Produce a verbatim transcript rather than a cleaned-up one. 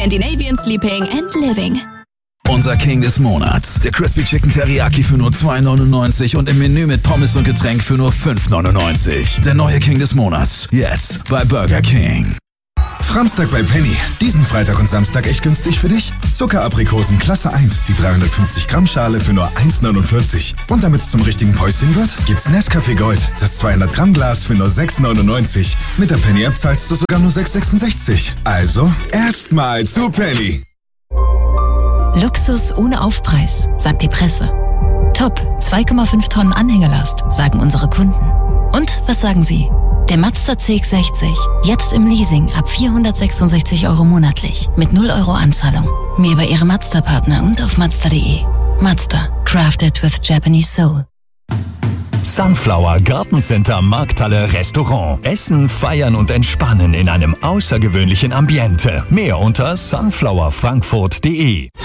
Scandinavian Sleeping and Living. Unser King des Monats. Der Crispy Chicken Teriyaki für nur zwei neunundneunzig und im Menü mit Pommes und Getränk für nur fünf neunundneunzig. Der neue King des Monats. Jetzt bei Burger King. Framstag bei Penny. Diesen Freitag und Samstag echt günstig für dich. Zuckeraprikosen Klasse eins, die dreihundertfünfzig Gramm Schale für nur eins neunundvierzig. Und damit es zum richtigen Päuschen wird, gibt's Nescafé Gold, das zweihundert Gramm Glas für nur sechs neunundneunzig. Mit der Penny-App zahlst du sogar nur sechs sechsundsechzig. Also, erstmal zu Penny. Luxus ohne Aufpreis, sagt die Presse. Top, zwei Komma fünf Tonnen Anhängerlast, sagen unsere Kunden. Und was sagen Sie? Der Mazda C X sechzig, jetzt im Leasing ab vierhundertsechsundsechzig Euro monatlich, mit null Euro Anzahlung. Mehr bei Ihrem Mazda-Partner und auf Mazda punkt de. Mazda, crafted with Japanese soul. Sunflower Gartencenter Markthalle Restaurant. Essen, feiern und entspannen in einem außergewöhnlichen Ambiente. Mehr unter sunflower frankfurt punkt de.